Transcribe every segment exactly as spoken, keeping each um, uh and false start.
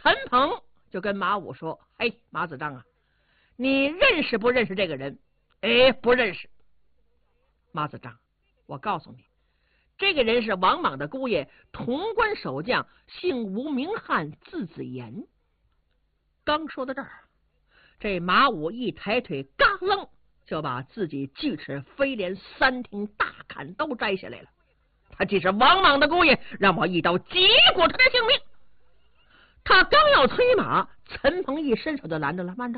陈鹏就跟马武说：“嘿，马子章啊，你认识不认识这个人？”哎，不认识。马子章，我告诉你，这个人是王莽的姑爷，潼关守将，姓吴名翰，字子言。刚说到这儿，这马武一抬腿，嘎楞就把自己锯齿飞镰三挺大砍刀摘下来了。他既是王莽的姑爷，让我一刀结果他的性命。他刚要催马，陈鹏一伸手就拦着了：“慢着，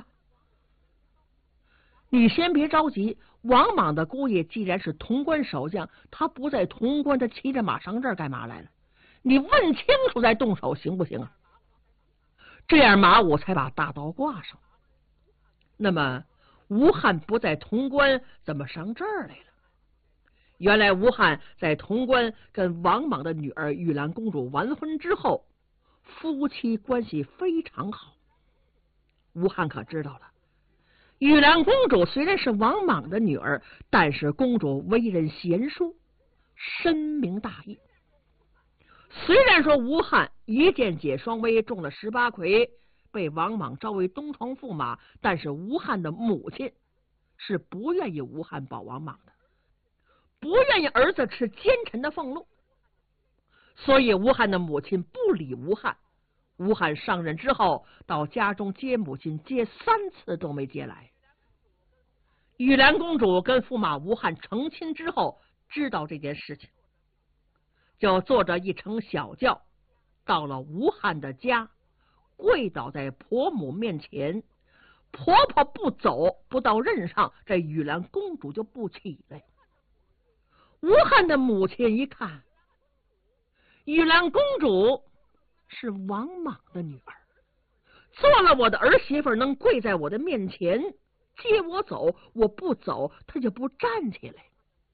你先别着急。王莽的姑爷既然是潼关守将，他不在潼关，他骑着马上这儿干嘛来了？你问清楚再动手，行不行啊？”这样马武才把大刀挂上。那么吴汉不在潼关，怎么上这儿来了？原来吴汉在潼关跟王莽的女儿玉兰公主完婚之后，夫妻关系非常好。吴汉可知道了，玉兰公主虽然是王莽的女儿，但是公主为人贤淑，深明大义。虽然说吴汉一箭解双威，中了十八魁，被王莽招为东床驸马，但是吴汉的母亲是不愿意吴汉保王莽的，不愿意儿子吃奸臣的俸禄，所以吴汉的母亲不理吴汉。吴汉上任之后，到家中接母亲接三次都没接来。玉兰公主跟驸马吴汉成亲之后，知道这件事情，就坐着一乘小轿到了吴汉的家，跪倒在婆母面前。婆婆不走，不到任上，这玉兰公主就不起来。吴汉的母亲一看，玉兰公主是王莽的女儿，做了我的儿媳妇，能跪在我的面前接我走，我不走她就不站起来。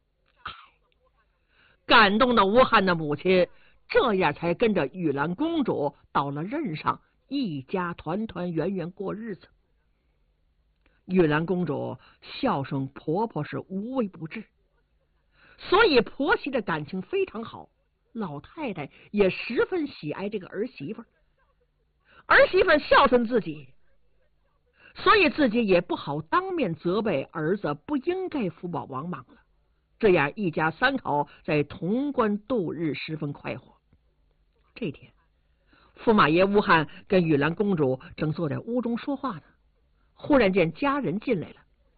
感动的吴汉的母亲这样才跟着玉兰公主到了任上，一家团团圆圆过日子。玉兰公主孝顺婆婆是无微不至，所以婆媳的感情非常好。老太太也十分喜爱这个儿媳妇，儿媳妇孝顺自己，所以自己也不好当面责备儿子不应该辅保王莽了。这样一家三口在潼关度日十分快活。这天，驸马爷吴汉跟玉兰公主正坐在屋中说话呢，忽然见家人进来了。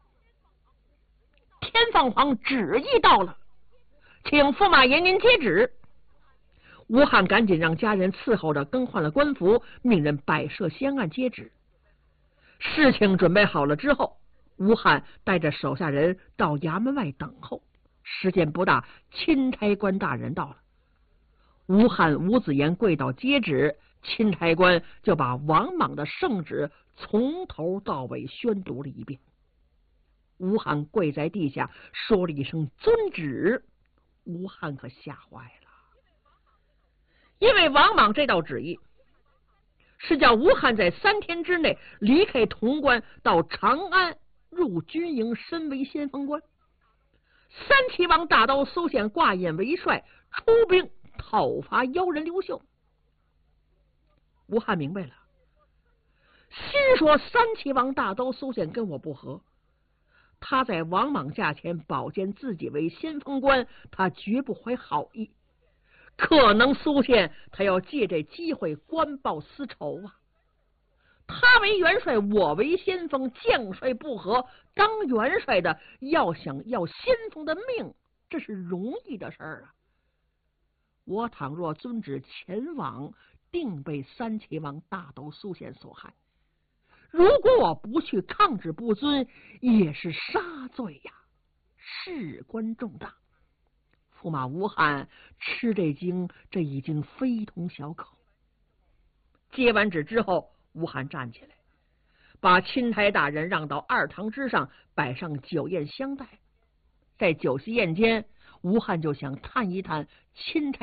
天放皇旨意到了，请驸马爷您接旨。吴汉赶紧让家人伺候着更换了官服，命人摆设仙案接旨。事情准备好了之后，吴汉带着手下人到衙门外等候。时间不大，钦差官大人到了。吴汉、吴子言跪倒接旨，钦差官就把王莽的圣旨从头到尾宣读了一遍。吴汉跪在地下说了一声遵旨。吴汉可吓坏了，因为王莽这道旨意是叫吴汉在三天之内离开潼关，到长安入军营，身为先锋官。三齐王大刀苏显挂印为帅，出兵讨伐妖人刘秀。吴汉明白了，心说三齐王大刀苏显跟我不和，他在王莽驾前保荐自己为先锋官，他绝不怀好意。可能苏宪他要借这机会官报私仇啊！他为元帅，我为先锋，将帅不和，当元帅的要想要先锋的命，这是容易的事儿啊！我倘若遵旨前往，定被三齐王大刀苏宪所害。如果我不去抗旨不遵，也是杀罪呀，事关重大。驸马吴汉吃这惊，这已经非同小可。接完旨之后，吴汉站起来，把钦差大人让到二堂之上，摆上酒宴相待。在酒席宴间，吴汉就想探一探钦差